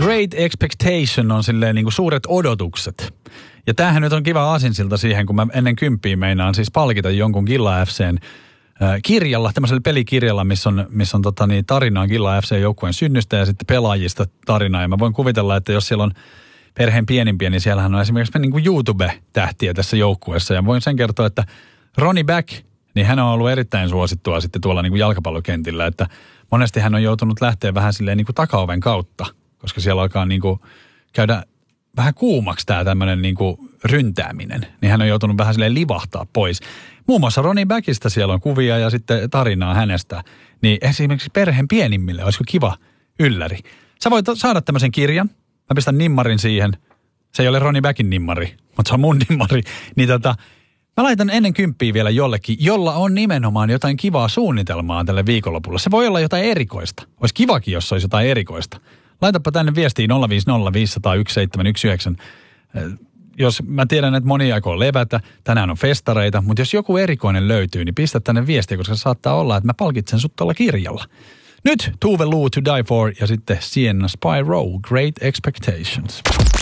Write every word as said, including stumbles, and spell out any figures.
Great Expectation on silleen niin kuin suuret odotukset. Ja tämähän nyt on kiva aasinsilta siihen, kun mä ennen kymppiä meinaan siis palkita jonkun Gilla F C:n äh, kirjalla, tämmöisellä pelikirjalla, missä on, missä on tota niin, tarinaa Gilla F C-joukkueen synnystä ja sitten pelaajista tarinaa. Ja mä voin kuvitella, että jos siellä on perheen pienimpiä, niin siellähän on esimerkiksi niin kuin YouTube-tähtiä tässä joukkueessa. Ja voin sen kertoa, että Ronnie Back, niin hän on ollut erittäin suosittua sitten tuolla niin kuin jalkapallokentillä, että monesti hän on joutunut lähteä vähän silleen niin kuin takaoven kautta, koska siellä alkaa niin kuin käydä vähän kuumaksi tämä tämmöinen niin kuin ryntääminen, niin hän on joutunut vähän silleen livahtaa pois. Muun muassa Ronnie Backista siellä on kuvia ja sitten tarinaa hänestä, niin esimerkiksi perheen pienimmille olisiko kiva ylläri. Sä voit saada tämmöisen kirjan, mä pistän nimmarin siihen, se ei ole Ronnie Backin nimmari, mutta se on mun nimmari, niin tota, mä laitan ennen kymppiä vielä jollekin, jolla on nimenomaan jotain kivaa suunnitelmaa tälle viikonlopulla. Se voi olla jotain erikoista. Olisi kivakin, jos olisi jotain erikoista. Laitapa tänne viestiin nolla viisi nolla viisi nolla yksi seitsemän yksi yhdeksän. Jos mä tiedän, että moni aikoo levätä, tänään on festareita, mutta jos joku erikoinen löytyy, niin pistä tänne viestiä, koska saattaa olla, että mä palkitsen sut tuolla kirjalla. Nyt Tuve Lu, To Die For ja sitten Sienna Spyro, Great Expectations.